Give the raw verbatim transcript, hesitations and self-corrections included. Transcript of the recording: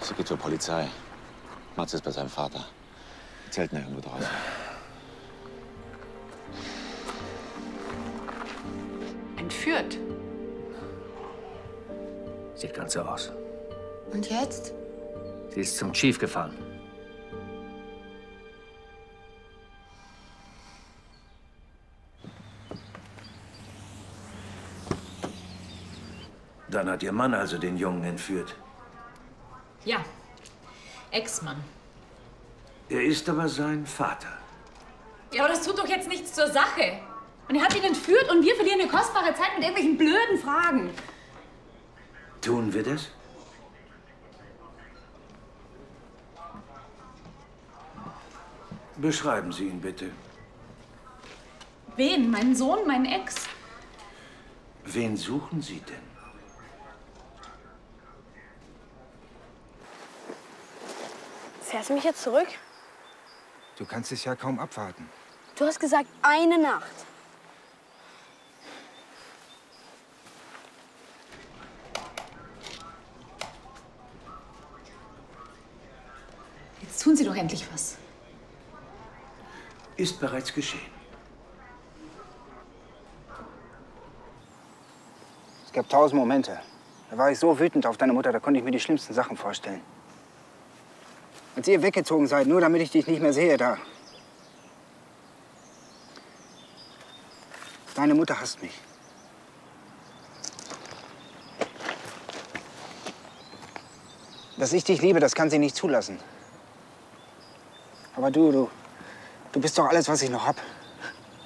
Sie geht zur Polizei. Mats ist bei seinem Vater. Die zelten ja irgendwo draußen. Entführt? Sieht ganz so aus. Und jetzt? Sie ist zum Chief gefahren. Dann hat Ihr Mann also den Jungen entführt. Ja, Ex-Mann. Er ist aber sein Vater. Ja, aber das tut doch jetzt nichts zur Sache. Und er hat ihn entführt und wir verlieren eine kostbare Zeit mit irgendwelchen blöden Fragen. Tun wir das? Beschreiben Sie ihn bitte. Wen? Meinen Sohn? Meinen Ex? Wen suchen Sie denn? Fährst du mich jetzt zurück? Du kannst es ja kaum abwarten. Du hast gesagt, eine Nacht. Jetzt tun Sie doch endlich was. Ist bereits geschehen. Es gab tausend Momente. Da war ich so wütend auf deine Mutter, da konnte ich mir die schlimmsten Sachen vorstellen. Als ihr weggezogen seid, nur damit ich dich nicht mehr sehe, da. Deine Mutter hasst mich. Dass ich dich liebe, das kann sie nicht zulassen. Aber du, du, du bist doch alles, was ich noch hab.